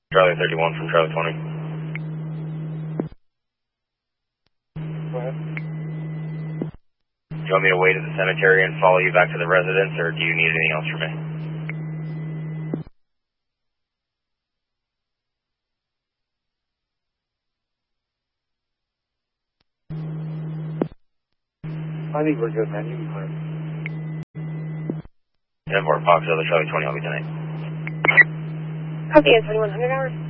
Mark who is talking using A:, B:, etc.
A: Charlie 31 from Charlie 20.
B: Go ahead.
A: Do you want me to wait at the cemetery and follow you back to the residence, or do you need anything else from me?
B: I think we're good, man. You can clear.
A: 10-4 Fox, Charlie 20, I'll be tonight.
C: Copy, it's 2100 hours.